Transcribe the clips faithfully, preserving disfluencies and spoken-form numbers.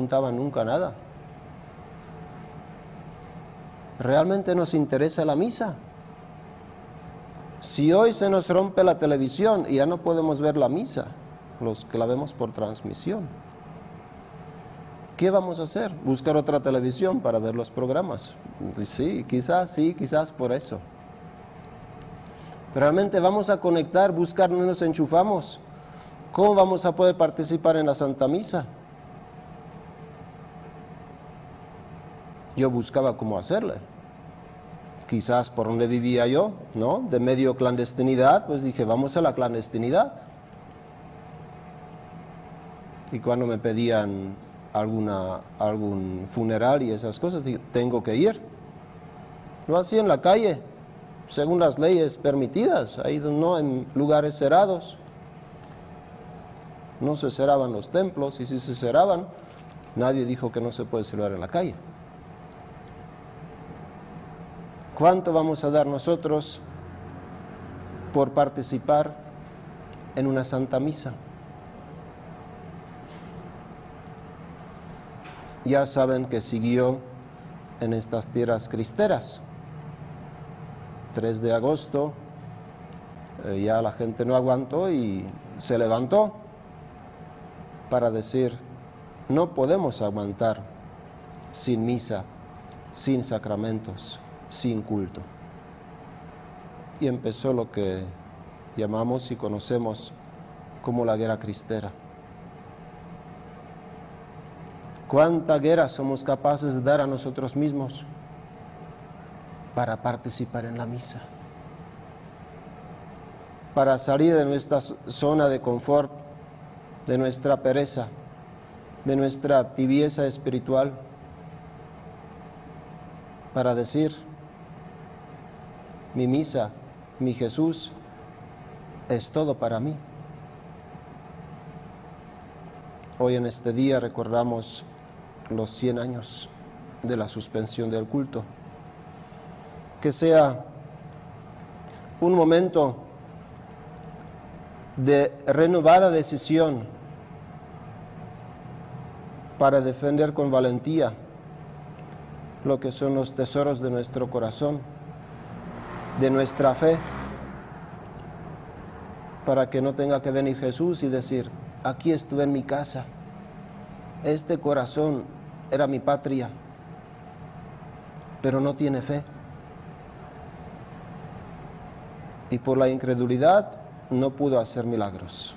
preguntaban nunca nada. ¿Realmente nos interesa la misa? Si hoy se nos rompe la televisión y ya no podemos ver la misa, los que la vemos por transmisión, ¿qué vamos a hacer? ¿Buscar otra televisión para ver los programas? Sí, quizás sí, quizás por eso. ¿Realmente vamos a conectar, buscar, no nos enchufamos? ¿Cómo vamos a poder participar en la Santa Misa? Yo buscaba cómo hacerle. Quizás por donde vivía yo, ¿no? De medio clandestinidad, pues dije, vamos a la clandestinidad. Y cuando me pedían alguna, algún funeral y esas cosas, dije, tengo que ir. Lo hacía en la calle, según las leyes permitidas, ahí no en lugares cerrados. No se cerraban los templos, y si se cerraban, nadie dijo que no se puede celebrar en la calle. ¿Cuánto vamos a dar nosotros por participar en una Santa Misa? Ya saben que siguió en estas tierras cristeras. tres de agosto, eh, ya la gente no aguantó y se levantó para decir, no podemos aguantar sin misa, sin sacramentos, sin culto. Y empezó lo que llamamos y conocemos como la guerra cristera. ¿Cuánta guerra somos capaces de dar a nosotros mismos para participar en la misa? Para salir de nuestra zona de confort, de nuestra pereza, de nuestra tibieza espiritual, para decir, mi misa, mi Jesús, es todo para mí. Hoy en este día recordamos los cien años de la suspensión del culto. Que sea un momento de renovada decisión para defender con valentía lo que son los tesoros de nuestro corazón, de nuestra fe, para que no tenga que venir Jesús y decir, aquí estuve en mi casa, este corazón era mi patria, pero no tiene fe. Y por la incredulidad no pudo hacer milagros.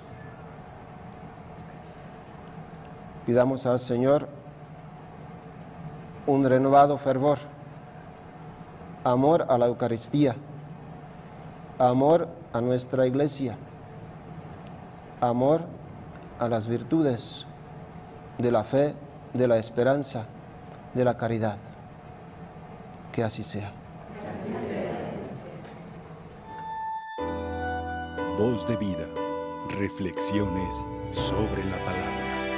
Pidamos al Señor un renovado fervor, amor a la Eucaristía, amor a nuestra Iglesia, amor a las virtudes de la fe, de la esperanza, de la caridad. Que así sea. Voz de vida. Reflexiones sobre la palabra.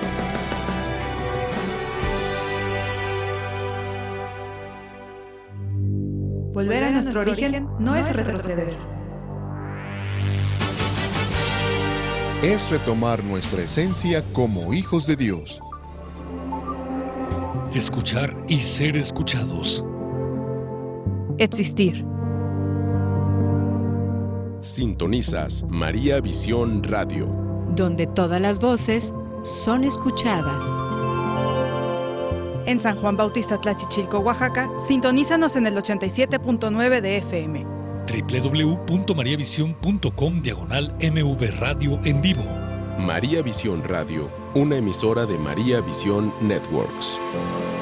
Volver a nuestro origen no es retroceder. Es retomar nuestra esencia como hijos de Dios. Escuchar y ser escuchados. Existir. Sintonizas María Visión Radio, donde todas las voces son escuchadas. En San Juan Bautista Tlachichilco, Oaxaca, sintonízanos en el ochenta y siete punto nueve de F M. doble u doble u doble u punto maría visión punto com diagonal M V Radio en vivo. María Visión Radio, una emisora de María Visión Networks.